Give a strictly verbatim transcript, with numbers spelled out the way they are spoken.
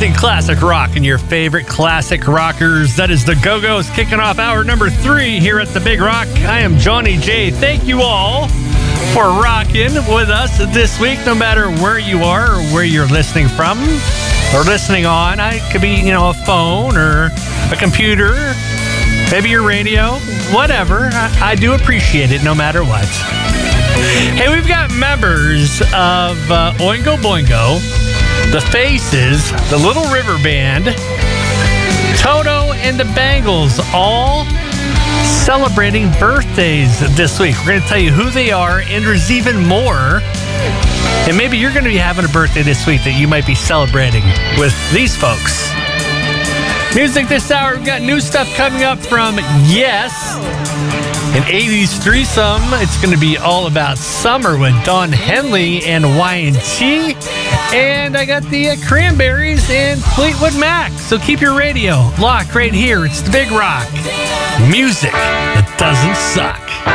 everything classic rock and your favorite classic rockers. That is the Go-Go's kicking off hour number three here at the Big Rock. I am Johnny J. Thank you all for rocking with us this week, no matter where you are or where you're listening from or listening on. It could be, you know, a phone or a computer, maybe your radio, whatever. I, I do appreciate it no matter what. Hey, we've got members of uh, Oingo Boingo, The Faces, the Little River Band, Toto, and the Bangles, all celebrating birthdays this week. We're going to tell you who they are, and there's even more. And maybe you're going to be having a birthday this week that you might be celebrating with these folks. Music this hour, we've got new stuff coming up from Yes, an eighties threesome. It's going to be all about summer with Don Henley and Y and T. And I got the uh, Cranberries and Fleetwood Mac. So keep your radio locked right here. It's the Big Rock. Music that doesn't suck.